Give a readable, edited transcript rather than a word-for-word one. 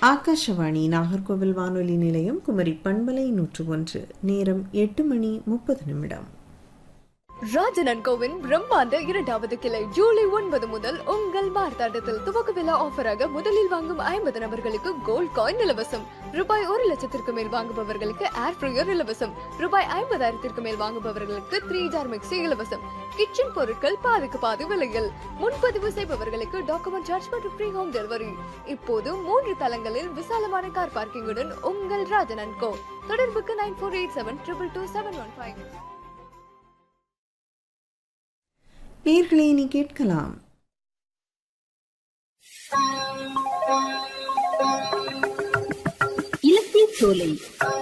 ஆகாஷவாணி நாகர்கோவில் வானொலி நிலையம், குமரி பண்பலை 101. நேரம் 8:30. ராஜன் அண்ட் கோவின் பிரம்மாண்ட 2வது கிளை ஜூலை 9 முதல் உங்கள் மார்த்தாண்டத்தில் துவக்க விழா ஆஃபராக முதலில் வாங்கும் 50 நபர்களுக்கு கோல்ட் காயின் இலவசம். ரூபாய் 1,00,000 மேல் வாங்குபவர்களுக்கு ஏர் ஃப்ரையர் இலவசம். ரூபாய் 50,000 மேல் வாங்குபவர்களுக்கு 3 ஜார் மிக்சி இலவசம். கிச்சன் பொருட்கள் பாதிக்கு பாதி விலையில். முன்பதிவு செய்பவர்களுக்கு டாக்குமெண்ட் சார்ஜ் மற்றும் ஃப்ரீ ஹோம் டெலிவரி. இப்போது 3 தளங்களில் விசாலமான கார் பார்க்கிங்குடன் உங்கள் ராஜன் அண்ட் கோ. தொடர்புக்கு 9487222715. நேயர்களே, இனி கேட்கலாம் இலக்கிய சோலை.